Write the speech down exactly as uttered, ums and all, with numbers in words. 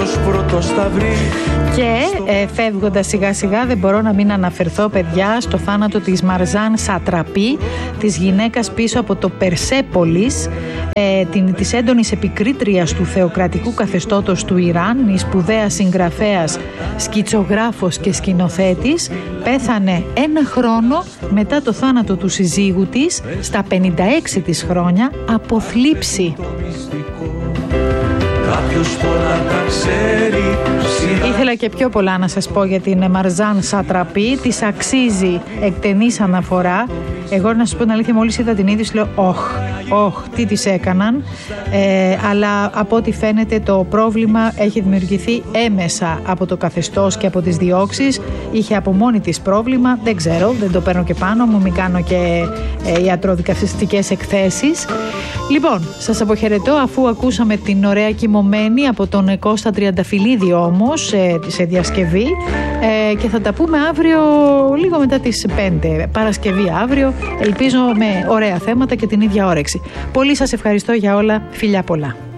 Και ε, φεύγοντας σιγά σιγά δεν μπορώ να μην αναφερθώ, παιδιά, στο θάνατο της Μαρζάν Σατραπή, της γυναίκας πίσω από το Περσέπολης, ε, την, της έντονης επικρίτριας του θεοκρατικού καθεστώτος του Ιράν. Η σπουδαία συγγραφέας, σκητσογράφος και σκηνοθέτης πέθανε ένα χρόνο μετά το θάνατο του συζύγου της, στα πενήντα έξι της χρόνια, από θλίψη. Ήθελα και πιο πολλά να σας πω για την Μαρζάν Σατραπή. Της αξίζει εκτενής αναφορά. Εγώ να σας πω την αλήθεια, μόλις είδα την είδηση λέω όχ, όχ, τι της έκαναν. ε, Αλλά από ό,τι φαίνεται το πρόβλημα έχει δημιουργηθεί έμεσα από το καθεστώς και από τις διώξεις. Είχε από μόνη της πρόβλημα, δεν ξέρω, δεν το παίρνω και πάνω μου, μην κάνω και ε, ιατροδικαστικές εκθέσεις. Λοιπόν, σας αποχαιρετώ αφού ακούσαμε την ωραία κοιμωμένη από τον Κώστα Τριανταφυλλίδη όμως σε, σε διασκευή, ε, και θα τα πούμε αύριο λίγο μετά τις πέντε, Παρασκευή αύριο, ελπίζω με ωραία θέματα και την ίδια όρεξη. Πολύ σας ευχαριστώ για όλα, φιλιά πολλά.